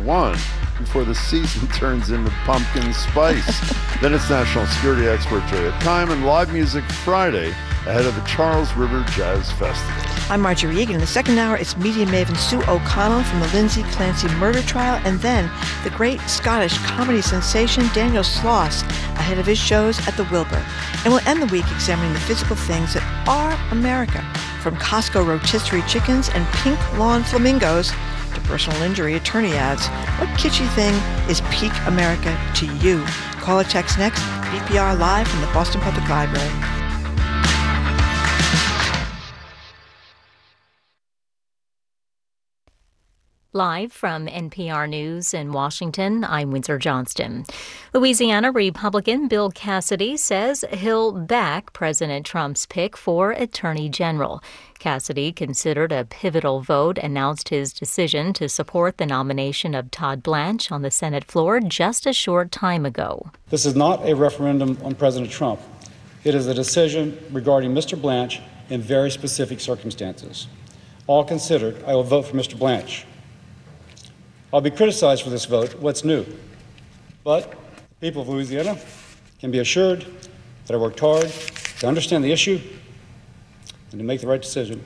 one before the season turns into pumpkin spice. Then it's national security expert Juliet Kime and live music Friday ahead of the Charles River Jazz Festival. I'm Marjorie Egan. In the second hour, it's media maven Sue O'Connell from the Lindsay Clancy murder trial, and then the great Scottish comedy sensation Daniel Sloss ahead of his shows at the Wilbur. And we'll end the week examining the physical things that are America, from Costco rotisserie chickens and pink lawn flamingos to personal injury attorney ads. What kitschy thing is peak America to you? Call or text next. BPR live from the Boston Public Library. Live from NPR News in Washington, I'm Windsor Johnston. Louisiana Republican Bill Cassidy says he'll back President Trump's pick for Attorney General. Cassidy considered a pivotal vote, announced his decision to support the nomination of Todd Blanche on the Senate floor just a short time ago. This is not a referendum on President Trump. It is a decision regarding Mr. Blanche in very specific circumstances. All considered, I will vote for Mr. Blanche. I'll be criticized for this vote. What's new? But the people of Louisiana can be assured that I worked hard to understand the issue and to make the right decision.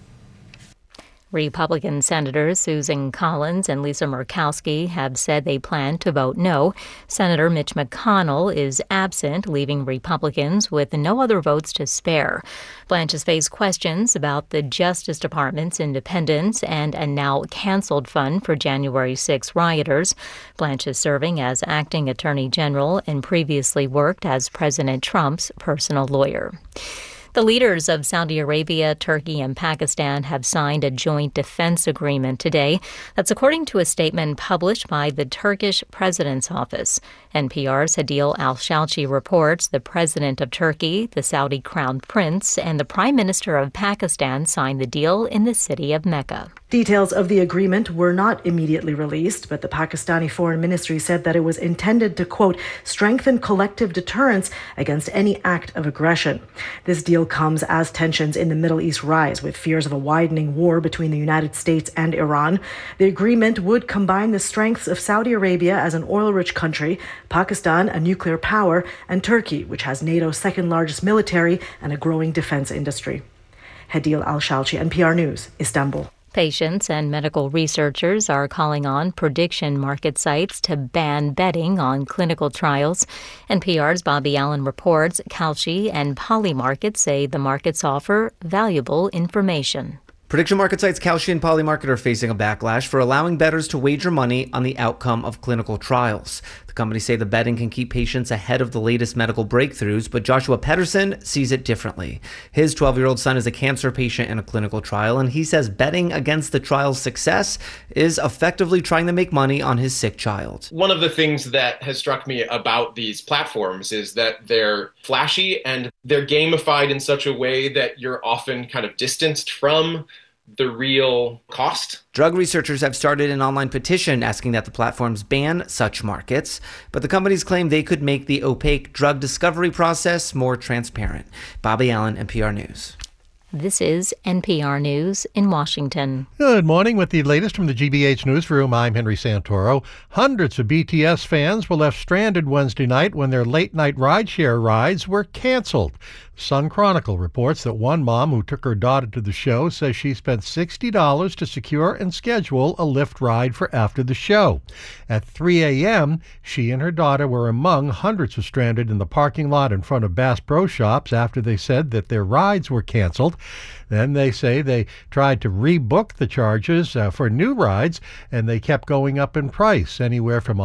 Republican Senators Susan Collins and Lisa Murkowski have said they plan to vote no. Senator Mitch McConnell is absent, leaving Republicans with no other votes to spare. Blanche has faced questions about the Justice Department's independence and a now canceled fund for January 6 rioters. Blanche is serving as acting attorney general and previously worked as President Trump's personal lawyer. The leaders of Saudi Arabia, Turkey, and Pakistan have signed a joint defense agreement today. That's according to a statement published by the Turkish president's office. NPR's Hadil Al-Shalchi reports the president of Turkey, the Saudi crown prince, and the prime minister of Pakistan signed the deal in the city of Mecca. Details of the agreement were not immediately released, but the Pakistani Foreign Ministry said that it was intended to, quote, strengthen collective deterrence against any act of aggression. This deal comes as tensions in the Middle East rise, with fears of a widening war between the United States and Iran. The agreement would combine the strengths of Saudi Arabia as an oil-rich country, Pakistan, a nuclear power, and Turkey, which has NATO's second largest military and a growing defense industry. Hadil Al-Shalchi, NPR News, Istanbul. Patients and medical researchers are calling on prediction market sites to ban betting on clinical trials. NPR's Bobby Allen reports Kalshi and Polymarket say the markets offer valuable information. Prediction market sites Kalshi and Polymarket are facing a backlash for allowing bettors to wager money on the outcome of clinical trials. The companies say the betting can keep patients ahead of the latest medical breakthroughs, but Joshua Pedersen sees it differently. His 12-year-old son is a cancer patient in a clinical trial, and he says betting against the trial's success is effectively trying to make money on his sick child. One of the things that has struck me about these platforms is that they're flashy and they're gamified in such a way that you're often kind of distanced from the real cost. Drug researchers have started an online petition asking that the platforms ban such markets, but the companies claim they could make the opaque drug discovery process more transparent. Bobby Allen, NPR News. This is NPR News in Washington. Good morning. With the latest from the GBH Newsroom, I'm Henry Santoro. Hundreds of BTS fans were left stranded Wednesday night when their late-night rideshare rides were canceled. Sun Chronicle reports that one mom who took her daughter to the show says she spent $60 to secure and schedule a Lyft ride for after the show. At 3 a.m., she and her daughter were among hundreds of stranded in the parking lot in front of Bass Pro Shops after they said that their rides were canceled. Then they say they tried to rebook the charges for new rides, and they kept going up in price, anywhere from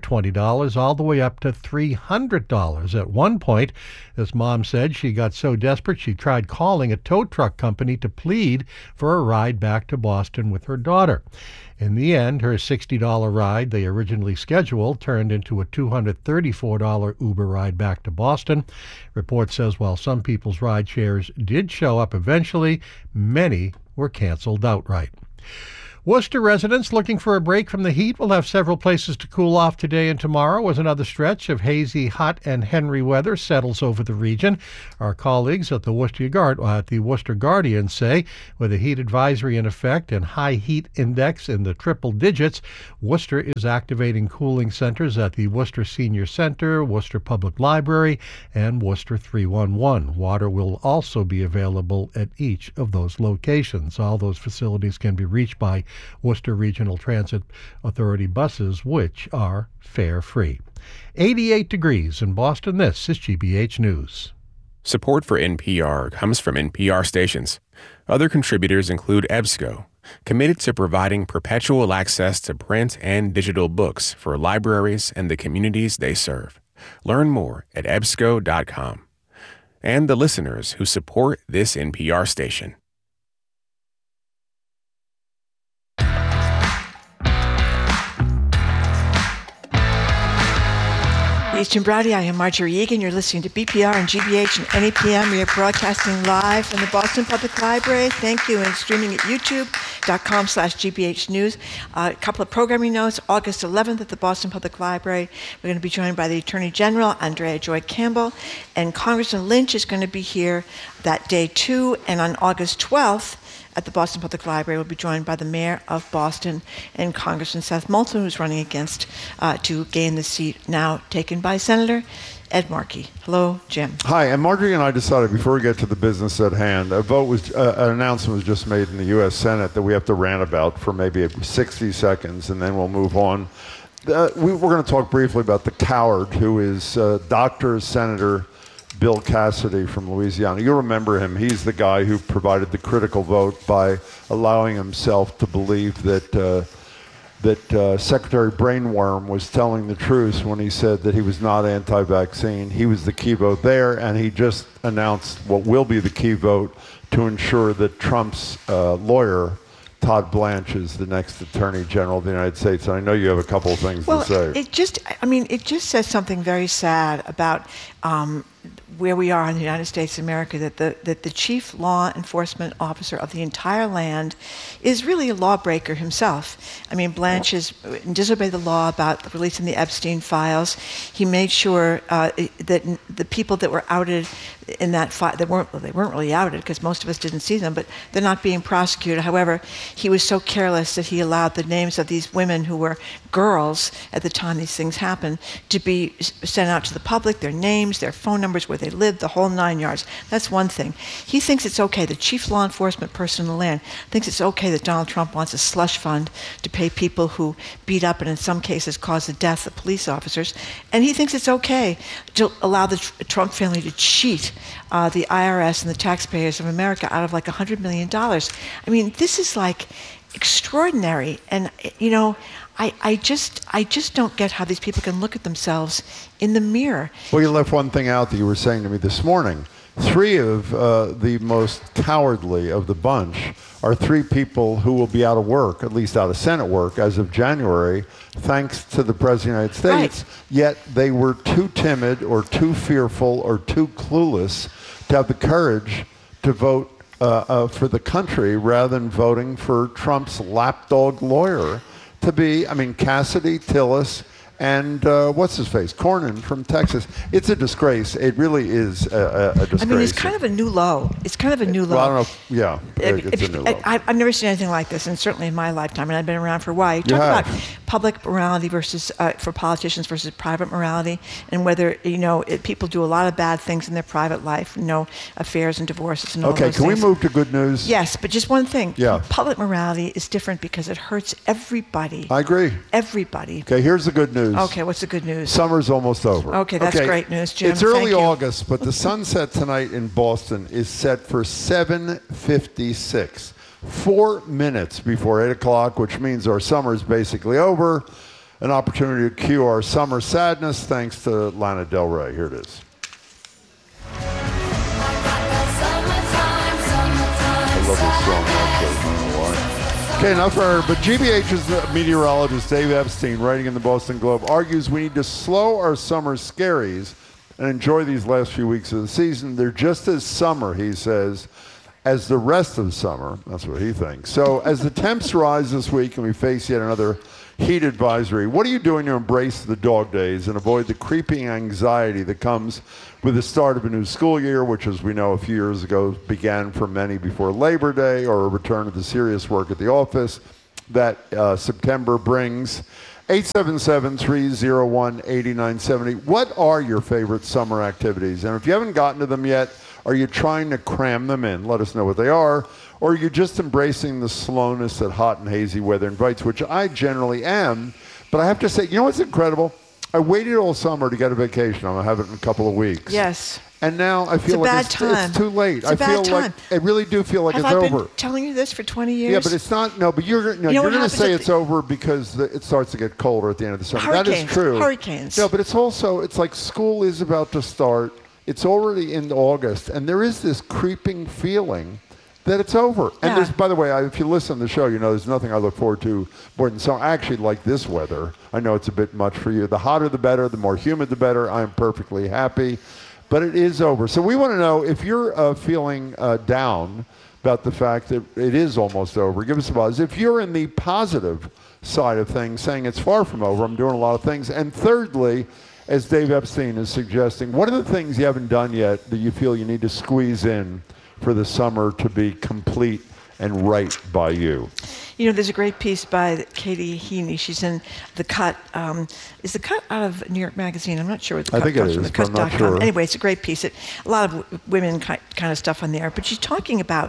$120 all the way up to $300. At one point, this mom said she got so desperate she tried calling a tow truck company to plead for a ride back to Boston with her daughter. In the end, her $60 ride they originally scheduled turned into a $234 Uber ride back to Boston. Report says while some people's ride shares did show up eventually, many were canceled outright. Worcester residents looking for a break from the heat will have several places to cool off today and tomorrow as another stretch of hazy, hot, and Henry weather settles over the region. Our colleagues at the Worcester Guardian say with a heat advisory in effect and high heat index in the triple digits, Worcester is activating cooling centers at the Worcester Senior Center, Worcester Public Library, and Worcester 311. Water will also be available at each of those locations. All those facilities can be reached by Worcester Regional Transit Authority buses, which are fare-free. 88 degrees in Boston. This is GBH News. Support for NPR comes from NPR stations. Other contributors include EBSCO, committed to providing perpetual access to print and digital books for libraries and the communities they serve. Learn more at ebsco.com. And the listeners who support this NPR station. Eastern Browdy, I am Marjorie Egan. You're listening to BPR and GBH and NEPM. We are broadcasting live from the Boston Public Library. Thank you, and streaming at youtube.com/GBH News. A couple of programming notes. August 11th at the Boston Public Library, we're going to be joined by the Attorney General, Andrea Joy Campbell, and Congressman Lynch is going to be here that day too. And on August 12th, at the Boston Public Library, we'll be joined by the Mayor of Boston and Congressman Seth Moulton, who's running against to gain the seat now taken by Senator Ed Markey. Hello, Jim. Hi, and Marjorie and I decided before we get to the business at hand, an announcement was just made in the U.S. Senate that we have to rant about for maybe 60 seconds, and then we'll move on. We're going to talk briefly about the coward who is Dr. Senator Bill Cassidy from Louisiana. You'll remember him. He's the guy who provided the critical vote by allowing himself to believe that Secretary Brainworm was telling the truth when he said that he was not anti-vaccine. He was the key vote there, and he just announced what will be the key vote to ensure that Trump's lawyer, Todd Blanche, is the next Attorney General of the United States. And I know you have a couple of things to say. It just says something very sad about where we are in the United States of America, that the chief law enforcement officer of the entire land is really a lawbreaker himself. I mean, Blanche disobeyed the law about releasing the Epstein files. He made sure that the people that were outed in that file, they weren't really outed because most of us didn't see them, but they're not being prosecuted. However, he was so careless that he allowed the names of these women who were girls at the time these things happened to be sent out to the public, their names, their phone numbers, where they lived, the whole 9 yards. That's one thing. He thinks it's okay, the chief law enforcement person in the land thinks it's okay that Donald Trump wants a slush fund to pay people who beat up and in some cases cause the death of police officers. And he thinks it's okay to allow the Trump family to cheat the IRS and the taxpayers of America out of like $100 million. I mean, this is like extraordinary. And, you know, I just don't get how these people can look at themselves in the mirror. Well, you left one thing out that you were saying to me this morning. 3 of the most cowardly of the bunch are 3 people who will be out of work, at least out of Senate work, as of January, thanks to the President of the United States. Right. Yet they were too timid or too fearful or too clueless to have the courage to vote for the country rather than voting for Trump's lapdog lawyer to be, I mean, Cassidy, Tillis, and what's his face, Cornyn from Texas. It's a disgrace. It really is a disgrace. I mean, it's kind of a new low. It's kind of a new low. Well, I don't know. It's a new low. I've never seen anything like this, and certainly in my lifetime, and I've been around for a while. You talk about public morality versus for politicians versus private morality, and whether people do a lot of bad things in their private life, affairs and divorces and all those things. Okay, can we move to good news? Yes, but just one thing. Yeah. Public morality is different because it hurts everybody. I agree. Everybody. Okay, here's the good news. Okay, what's the good news? Summer's almost over. Okay, that's great news, Jim. It's early August, but the sunset tonight in Boston is set for 7:56. 4 minutes before 8 o'clock, which means our summer is basically over. An opportunity to cue our summer sadness thanks to Lana Del Rey. Here it is. I love this song also. I don't know why. Okay, enough for her. But GBH's meteorologist Dave Epstein, writing in the Boston Globe, argues we need to slow our summer scaries and enjoy these last few weeks of the season. They're just as summer, he says, as the rest of summer. That's what he thinks. So as the temps rise this week and we face yet another heat advisory, what are you doing to embrace the dog days and avoid the creeping anxiety that comes with the start of a new school year, which, as we know, a few years ago began for many before Labor Day, or a return to the serious work at the office that September brings? 877-301-8970. What are your favorite summer activities? And if you haven't gotten to them yet, are you trying to cram them in? Let us know what they are. Or are you just embracing the slowness that hot and hazy weather invites, which I generally am. But I have to say, you know what's incredible? I waited all summer to get a vacation. I'm going to have it in a couple of weeks. Yes. And now I feel like it's too late. It's a bad time. I really do feel like it's over. Have I been telling you this for 20 years? Yeah, but it's not. No, but you're going to say it's over because it starts to get colder at the end of the summer. That is true. Hurricanes. No, but it's like school is about to start. It's already in August, and there is this creeping feeling that it's over. And there's, by the way, if you listen to the show, you know there's nothing I look forward to more than summer. I actually like this weather. I know it's a bit much for you. The hotter the better. The more humid the better. I'm perfectly happy. But it is over. So we want to know if you're feeling down about the fact that it is almost over. Give us a buzz. If you're in the positive side of things, saying it's far from over, I'm doing a lot of things. And thirdly, as Dave Epstein is suggesting, what are the things you haven't done yet that you feel you need to squeeze in for the summer to be complete and right by you? You know, there's a great piece by Katie Heaney. She's in The Cut. Is The Cut out of New York Magazine? I'm not sure what The Cut comes from. But I'm not sure. Anyway, it's a great piece. A lot of women kind of stuff on there. But she's talking about,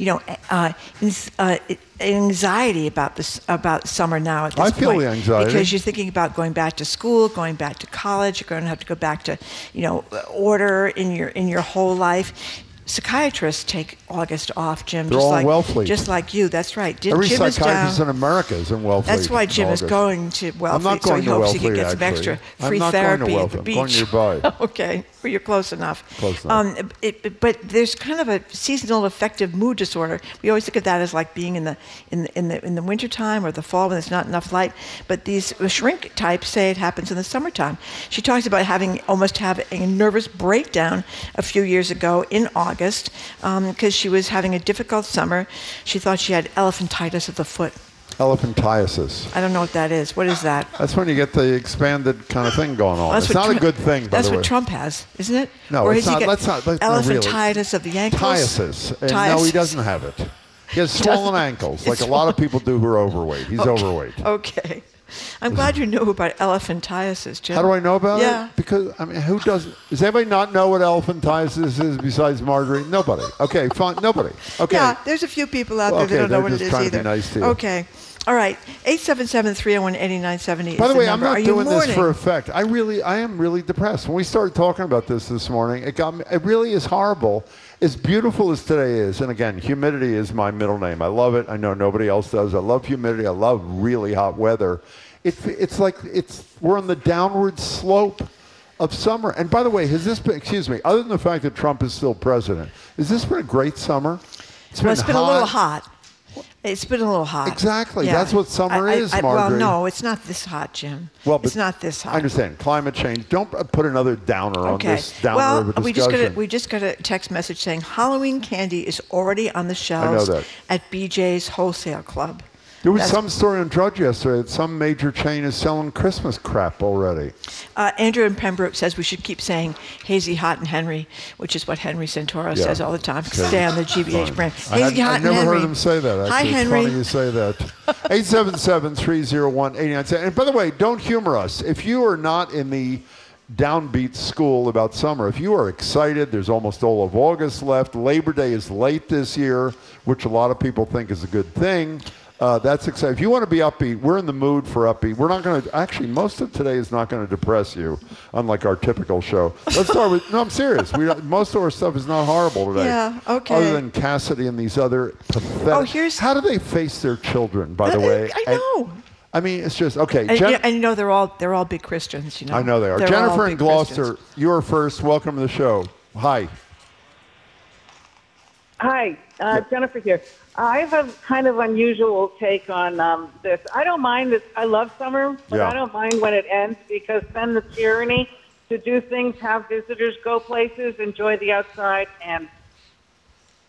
anxiety about summer now at this point. I feel the anxiety. Because you're thinking about going back to school, going back to college. You're going to have to go back to, order in your whole life. Psychiatrists take August off, Jim. They're all in Wellfleet. Just like you, that's right. Every Jim psychiatrist in America is in Wellfleet. That's why Jim is going to Wellfleet. I'm not going so he hopes he can get some extra free therapy at the beach. I'm going nearby. Okay, well, you're close enough. Close enough. But there's kind of a seasonal affective mood disorder. We always think of that as like being in the wintertime or the fall when there's not enough light. But these shrink types say it happens in the summertime. She talks about almost having a nervous breakdown a few years ago in August because she was having a difficult summer. She thought she had elephantitis of the foot. Elephantiasis. I don't know what that is. What is that? That's when you get the expanded kind of thing going on. It's not a good thing, by the way. That's what Trump has, isn't it? No, it's not. Elephantitis of the ankles. Tiasis. No, he doesn't have it. He has swollen ankles, like a lot of people do who are overweight. He's overweight. Okay. I'm glad you know about elephantiasis, Jim. How do I know about it? Because, who doesn't? Does anybody not know what elephantiasis is besides Marjorie? Nobody. Okay, fine. Nobody. Okay. Yeah, there's a few people out there that don't know what it is either. They're just trying to be nice to you. Okay. All right. 877-301-8970 By the way, I'm not doing this for effect. I am really depressed. When we started talking about this morning, it really is horrible. As beautiful as today is, and again, humidity is my middle name. I love it. I know nobody else does. I love humidity. I love really hot weather. It's like we're on the downward slope of summer. And by the way, has this been, other than the fact that Trump is still president, has this been a great summer? It's been a little hot. It's been a little hot. Exactly. Yeah. That's what summer is, Marjorie. Well, no, it's not this hot, Jim. Well, it's not this hot. I understand. Climate change. Don't put another downer on this downer of a discussion. We just got a text message saying Halloween candy is already on the shelves at BJ's Wholesale Club. There was some story on Drudge yesterday that some major chain is selling Christmas crap already. Andrew in Pembroke says we should keep saying Hazy, Hot, and Henry, which is what Henry Santoro says all the time. Stay on the GBH brand. Hazy, Hot, and Henry. I've never heard him say that. Hi, Henry. It's funny you say that. 877-301-8970. And by the way, don't humor us. If you are not in the downbeat school about summer, if you are excited, there's almost all of August left. Labor Day is late this year, which a lot of people think is a good thing. That's exciting. If you want to be upbeat, we're in the mood for upbeat. We're not going to, actually, most of today is not going to depress you, unlike our typical show. Let's start with, no, I'm serious. Most of our stuff is not horrible today. Yeah, okay. Other than Cassidy and these other pathetic. How do they face their children, by the way? I know. It's just, okay. And they're all big Christians, I know they are. Jennifer in Gloucester, you're first. Welcome to the show. Hi. Hi, Jennifer here. I have a kind of unusual take on this. I don't mind this. I love summer, but I don't mind when it ends because then the tyranny to do things, have visitors, go places, enjoy the outside, and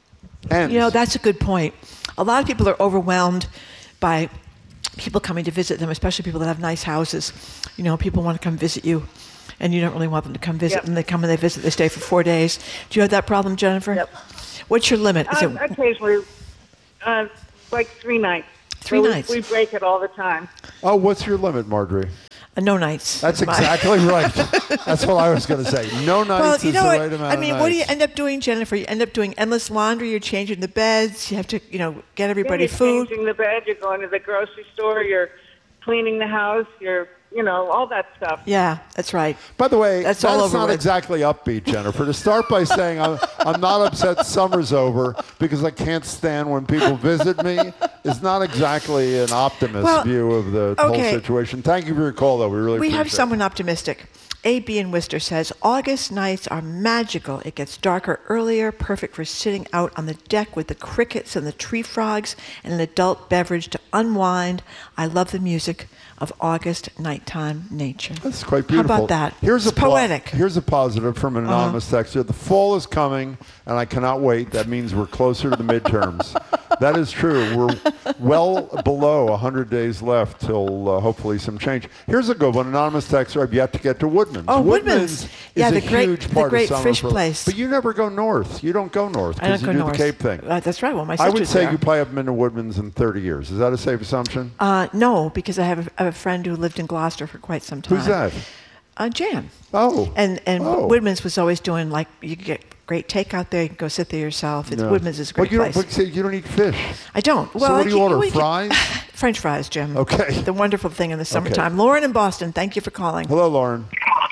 Ends. You know, that's a good point. A lot of people are overwhelmed by people coming to visit them, especially people that have nice houses. You know, people want to come visit you, and you don't really want them to come visit. Yep. And they come and they visit, they stay for 4 days. Do you have that problem, Jennifer? Yep. What's your limit? Is it Occasionally, like 3 nights. Three nights? We break it all the time. Oh, what's your limit, Marjorie? no nights? That's exactly right. That's what I was going to say. No nights Well, is you know the what? right amount I mean, of what do you nights. end up doing, Jennifer? You end up doing endless laundry. You're changing the beds. You have to, get everybody You're food. changing the bed. You're going to the grocery store. You're cleaning the house. You're, all that stuff. Yeah, that's right. By the way, That's that's all over not with. exactly upbeat, Jennifer. To start by saying I'm not upset summer's over because I can't stand when people visit me is not exactly an optimist view of the whole okay. situation. Thank you for your call, though. We really appreciate We have it. someone optimistic. A.B. in Worcester says, August nights are magical. It gets darker earlier, perfect for sitting out on the deck with the crickets and the tree frogs and an adult beverage to unwind. I love the music of August nighttime nature. That's quite beautiful. How about that? Here's It's a poetic. Here's a positive from an anonymous texter. The fall is coming, and I cannot wait. That means we're closer to the midterms. That is true. We're well below 100 days left till hopefully some change. Here's a good one. Anonymous texter. I've yet to get to Woodman's. Oh, Woodman's Woodman's. Yeah, is the a great- huge the part great of summer. fish place. But you never go north. You don't go north I don't because you go do north. the Cape thing. That's right. Well, my I sister's would say there. you probably haven't been to Woodman's in 30 years. Is that a safe assumption? No, because I have a friend who lived in Gloucester for quite some time. Who's that? Jan. Oh. And Oh. Woodman's was always doing, like, you could get great takeout there. You can go sit there yourself. No. Woodman's is a great But place. you don't eat fish. I don't. Well, so what I do you keep- order? we keep- Fries? French fries, Jim. Okay. The wonderful thing in the summertime. Lauren in Boston, thank you for calling. Hello, Lauren.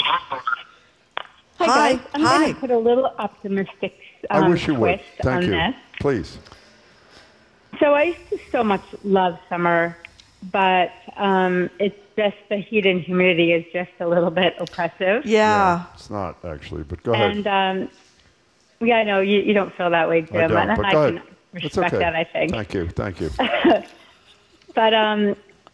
Hi, Hi. guys. I'm Hi. going to put a little optimistic I wish you would. twist Thank on you. this. Please. So I used to so much love summer, but it's just the heat and humidity is just a little bit oppressive. Yeah. It's not actually, but go ahead. And yeah, I know you don't feel that way, Jim. I don't, and but I go can ahead. respect It's okay. that, I think. Thank you. Thank you. But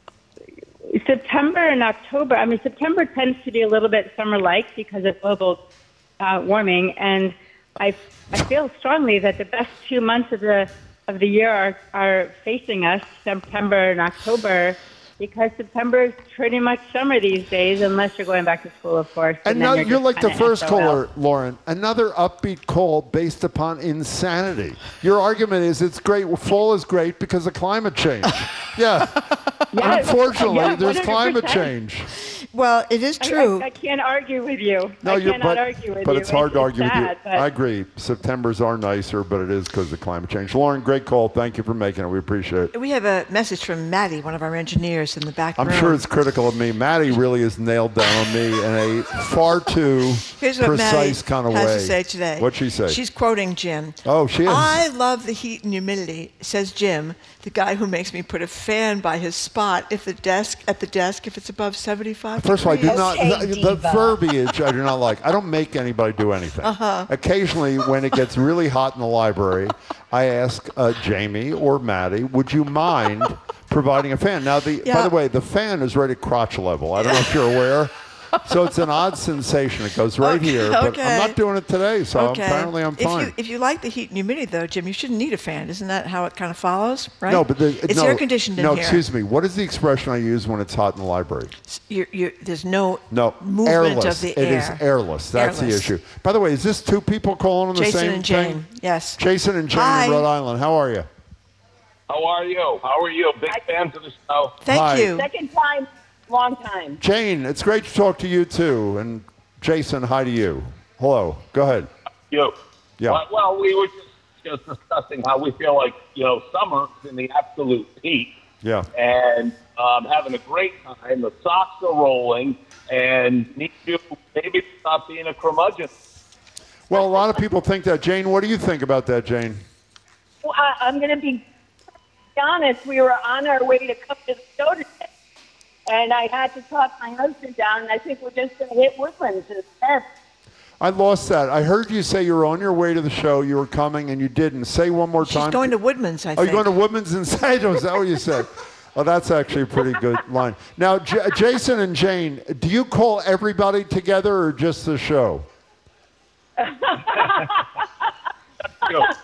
September and October, September tends to be a little bit summer-like because of global warming, and I feel strongly that the best 2 months of the year are facing us, September and October, because September is pretty much summer these days, unless you're going back to school, of course. And then now you're just like the kinda first SOL. caller, Lauren. Another upbeat call based upon insanity. Your argument is it's great. Fall is great because of climate change. Yeah. Yes. Unfortunately, Yeah, there's climate 100%. change. Well, it is true. I can't argue with you. No, I you're, cannot argue with you. but it's hard to argue sad, with you. but- I agree. Septembers are nicer, but it is because of climate change. Lauren, great call. Thank you for making it. We appreciate it. We have a message from Maddie, one of our engineers in the back I'm room. sure it's critical of me. Maddie really is nailed down on me in a far too Here's what precise Maddie kind of has way. to say today. What'd she say? She's quoting Jim. Oh, she is. I love the heat and humidity, says Jim, the guy who makes me put a fan by his spot if the desk if it's above 75 First of all, I do degrees. not. The verbiage I do not like. I don't make anybody do anything. Occasionally, when it gets really hot in the library, I ask Jamie or Maddie, "Would you mind providing a fan?" Now, by the way, the fan is right at crotch level. I don't know if you're aware. So it's an odd sensation. It goes right here, but I'm not doing it today, so apparently I'm fine. If you like the heat and humidity, though, Jim, you shouldn't need a fan. Isn't that how it kind of follows, right? No, but it's air conditioned in no, here. excuse me. What is the expression I use when it's hot in the library? There's no movement airless. of the It air. is airless. That's Airless. the issue. By the way, is this two people calling on the Jason same and Jane. thing? Yes. Jason and Jane Hi. in Rhode Island. How are you? How are you? Big fans of the show. Thank Hi. you. Second time, long time. Jane, it's great to talk to you too. And Jason, hi to you. Hello. Go ahead. You. Yeah. Well, we were just discussing how we feel like, summer's in the absolute peak. Yeah. And having a great time. The socks are rolling. And need to maybe stop being a curmudgeon. Well, a lot of people think that. Jane, what do you think about that, Jane? Well, I'm going to be honest. We were on our way to come to the show today, and I had to talk my husband down, and I think we're just going to hit Woodlands instead. I lost that. I heard you say you were on your way to the show, you were coming, and you didn't. Say one more time. She's going to Woodman's, I Oh, think. you're going to Woodman's instead? Is that what you said? Oh, that's actually a pretty good line. Now, Jason and Jane, do you call everybody together or just the show?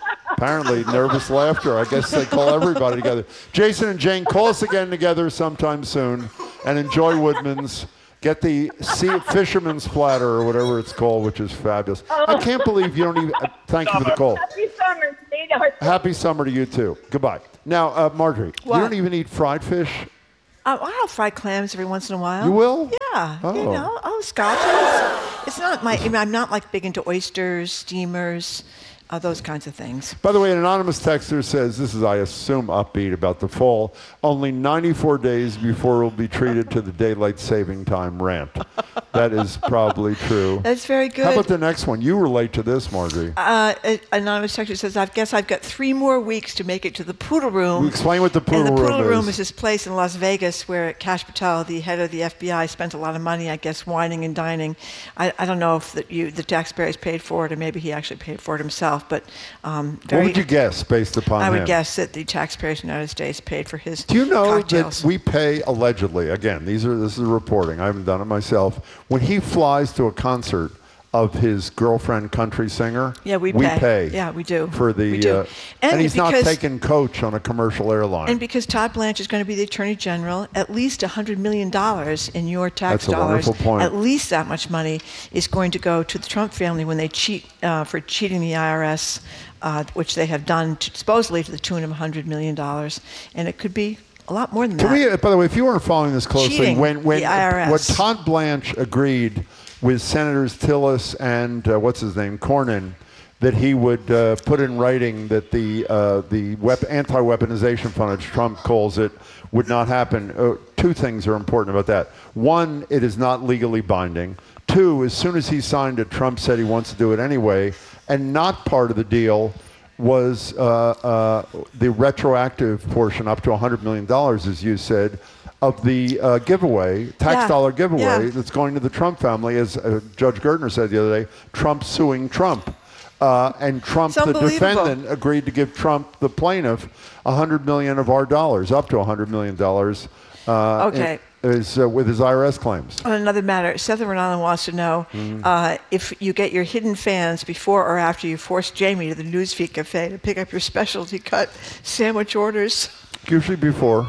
Apparently, nervous laughter. I guess they call everybody together. Jason and Jane, call us again together sometime soon, and enjoy Woodman's. Get the fisherman's platter or whatever it's called, which is fabulous. I can't believe you don't even. Thank you for the call. Happy summer, sweetheart. Happy summer to you too. Goodbye. Now, Marjorie, What? you don't even eat fried fish. I'll fried clams every once in a while. You will? Yeah. Oh. You know, scotches. It's not my. I mean, I'm not like big into oysters, steamers, those kinds of things. By the way, an anonymous texter says, this is, I assume, upbeat about the fall, only 94 days before we'll be treated to the daylight saving time rant. That is probably true. That's very good. How about the next one? You relate to this, Marjorie. An anonymous texter says, I guess I've got 3 more weeks to make it to the Poodle Room. Explain what the Poodle Room is. And the Poodle Room is this place in Las Vegas where Kash Patel, the head of the FBI, spent a lot of money, I guess, wining and dining. I don't know if the taxpayers paid for it, or maybe he actually paid for it himself. But what would you guess based upon I him? would guess that the taxpayers in the United States paid for his Do you know cocktails. that we pay, allegedly, again, this is reporting, I haven't done it myself, when he flies to a concert of his girlfriend country singer, Yeah, we pay. Yeah, we do. For the, We do. and he's not because- taking coach on a commercial airline. And because Todd Blanche is going to be the Attorney General, at least $100 million in your tax That's a dollars, wonderful point. at least that much money is going to go to the Trump family when they cheat for cheating the IRS, which they have done supposedly to the tune of $100 million. And it could be a lot more than Can that. we, by the way, if you weren't following this closely, Cheating when the IRS. Todd Blanche agreed with Senators Tillis and what's his name, Cornyn, that he would put in writing that the anti-weaponization fund, as Trump calls it, would not happen. 2 things are important about that. 1, it is not legally binding. 2, as soon as he signed it, Trump said he wants to do it anyway, and not part of the deal was the retroactive portion up to $100 million, as you said, of the giveaway, tax dollar giveaway that's going to the Trump family, as Judge Gertner said the other day, Trump suing Trump. And Trump, the defendant, agreed to give Trump, the plaintiff, $100 million of our dollars, up to $100 million. Okay. With his IRS claims. On another matter, Seth Renato wants to know if you get your hidden fans before or after you force Jamie to the Newsfeed Cafe to pick up your specialty cut sandwich orders. Usually before.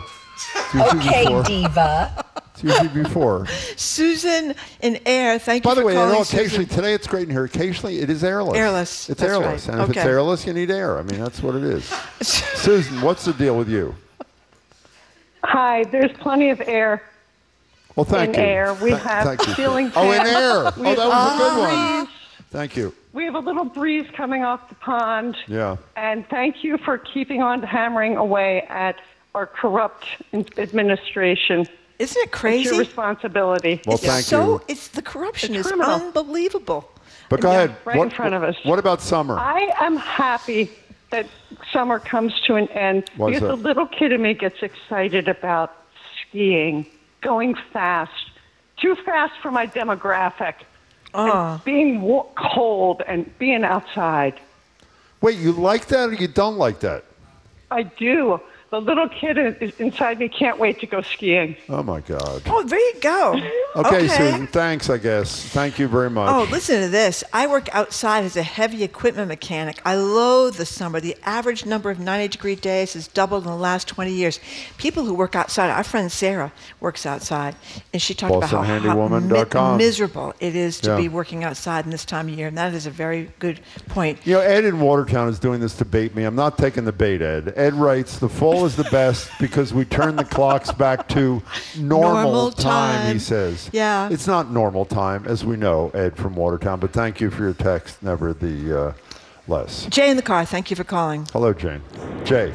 Diva. It's usually before. Susan in Air, thank you By the for way, calling, occasionally, Susan. today it's great in here. Occasionally it is airless. Airless, It's that's airless. right. And if it's Okay. airless, you need air. I mean, that's what it is. Susan, what's the deal with you? Hi, there's plenty of air. Well, thank in you. air. We have thank you. ceiling Oh, in fans. air. We Oh, have that was a good breeze. one. Thank you. We have a little breeze coming off the pond. Yeah. And thank you for keeping on hammering away at our corrupt administration. Isn't it crazy? It's your responsibility. Well, thank you. It's the corruption It's is criminal. unbelievable. But go ahead. Right in front of us. What about summer? I am happy that summer comes to an end Why is because that? the little kid in me gets excited about skiing, going fast, too fast for my demographic, and being cold and being outside. Wait, you like that or you don't like that? I do. The little kid inside me can't wait to go skiing. Oh, my God. Oh, there you go. Okay, Susan, thanks, I guess. Thank you very much. Oh, listen to this. I work outside as a heavy equipment mechanic. I loathe the summer. The average number of 90-degree days has doubled in the last 20 years. People who work outside, our friend Sarah works outside, and she talked about how BostonHandyWoman.com. miserable it is to Yeah. be working outside in this time of year, and that is a very good point. You know, Ed in Watertown is doing this to bait me. I'm not taking the bait, Ed. Ed writes, the fall is the best because we turn the clocks back to normal time, he says. Yeah. It's not normal time, as we know, Ed from Watertown, but thank you for your text, never the less. Jay in the car, thank you for calling. Hello, Jane. Jay.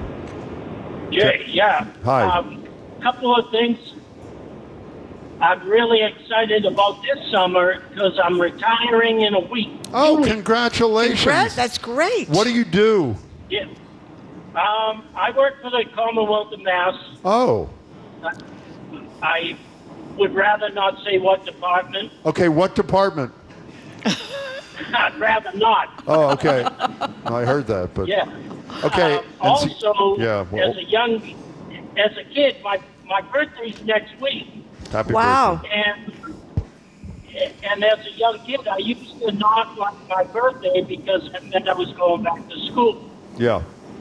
Yeah. Hi. Couple of things. I'm really excited about this summer because I'm retiring in a week. Oh, congratulations. That's great. What do you do? Yeah. I work for the Commonwealth of Mass. Oh. I would rather not say what department. Okay, what department? I'd rather not. Oh, okay. I heard that, but... Yeah. Okay. Also, yeah, well, as a kid, my birthday's next week. happy Wow. birthday. And as a young kid, I used to not like my birthday because then I was going back to school. Yeah.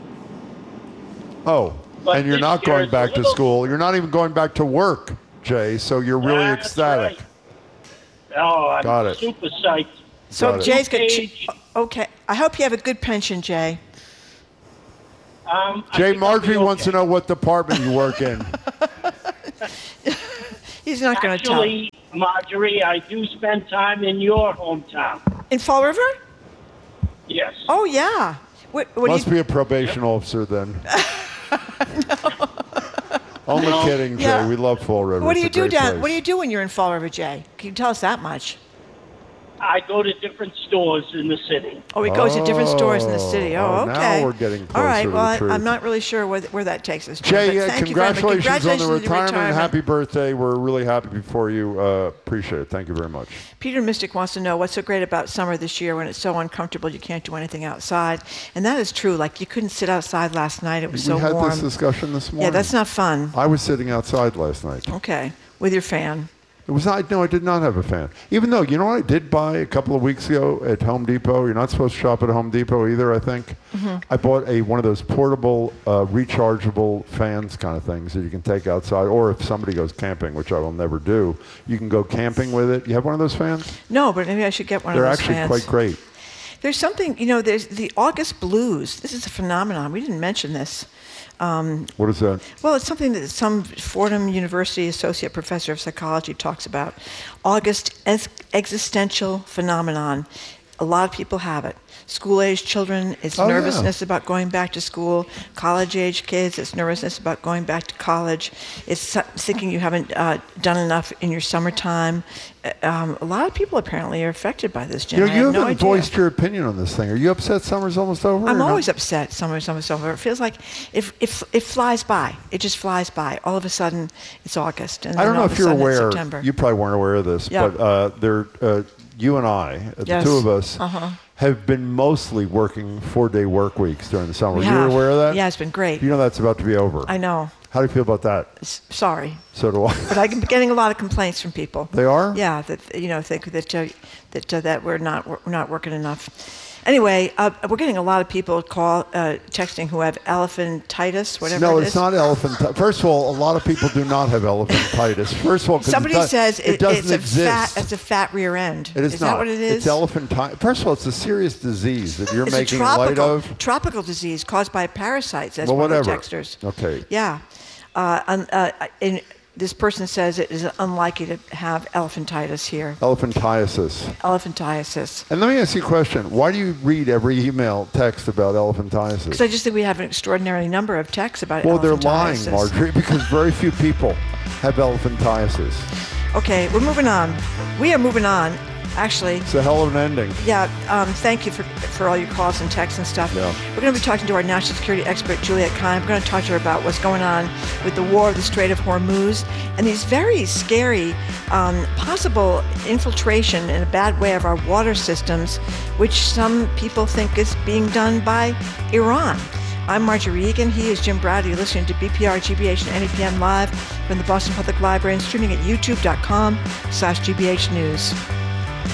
Oh, But and you're this not year going is a back to little- school. You're not even going back to work, Jay, so you're really That's ecstatic. right. Oh, I'm Got it. super psyched. So Got it. Jay's got. Page. Okay. I hope you have a good pension, Jay. I Jay, think I'll Marjorie be wants to okay. know what department you work in. He's not going to tell. Actually, Marjorie, I do spend time in your hometown. In Fall River? Yes. Oh, yeah. What do Must you, be a probation officer then. Only kidding, Jay. Yeah. We love Fall River. what do It's you a do great down? place. What do you do when you're in Fall River, Jay? Can you tell us that much? I go to different stores in the city. Oh, he goes to different stores in the city. Oh, now okay. we're getting All right. closer to Well, the truth. I'm not really sure where that takes us. Jay, but thank you very much. congratulations on the Congratulations your retirement. Happy birthday. We're really happy for you. Appreciate it. Thank you very much. Peter Mystic wants to know what's so great about summer this year when it's so uncomfortable you can't do anything outside. And that is true. Like, you couldn't sit outside last night. It was so we had warm. this discussion this morning. Yeah, that's not fun. I was sitting outside last night. Okay. With your fan. It was not. No, I did not have a fan. Even though, you know what I did buy a couple of weeks ago at Home Depot? You're not supposed to shop at Home Depot either, I think. Mm-hmm. I bought one of those portable, rechargeable fans kind of things that you can take outside. Or if somebody goes camping, which I will never do, you can go camping with it. You have one of those fans? No, but maybe I should get one They're of those actually fans. quite great. There's something, there's the August blues. This is a phenomenon. We didn't mention this. What is that? Well, it's something that some Fordham University associate professor of psychology talks about. August existential phenomenon. A lot of people have it. School-age children, it's nervousness about going back to school. College-age kids, it's nervousness about going back to college. It's thinking you haven't done enough in your summertime. A lot of people apparently are affected by this, Jim. You I have no haven't idea. voiced your opinion on this thing. Are you upset summer's almost over? I'm or not? always upset. Summer's over. It feels like it flies by. It just flies by. All of a sudden, it's August, and I then don't know all if of a you're sudden it's aware. September. You probably weren't aware of this, Yeah. but you and I, the two of us, have been mostly working 4-day work weeks during the summer. We You have. were aware of that? Yeah, it's been great. You know that's about to be over. I know. How do you feel about that? Sorry. So do I. But I'm getting a lot of complaints from people. They are? Yeah, that think that we're not working enough. Anyway, we're getting a lot of people texting who have elephantitis, whatever No, it is. it's not elephantitis. First of all, a lot of people do not have elephantitis. First of all, 'cause Somebody says it doesn't it's exist. a fat rear end. It is Is not. that what it is? It's elephantitis. First of all, it's a serious disease that you're It's making a tropical, light of. tropical disease caused by parasites. That's Well, one of the whatever. texters. Okay. Yeah. This person says it is unlikely to have elephantitis here. Elephantiasis. Elephantiasis. And let me ask you a question. Why do you read every email text about elephantiasis? Because I just think we have an extraordinary number of texts about Well, they're lying, elephantiasis. Marjorie, because very few people have elephantiasis. Okay, we're moving on. We are moving on. Actually, It's a hell of an ending. yeah, thank you for all your calls and texts and stuff. Yeah. We're going to be talking to our national security expert, Juliet Kine. We're going to talk to her about what's going on with the war of the Strait of Hormuz and these very scary possible infiltration in a bad way of our water systems, which some people think is being done by Iran. I'm Marjorie Egan. He is Jim Browder. You're listening to BPR, GBH, and NEPM live from the Boston Public Library and streaming at youtube.com/GBH News.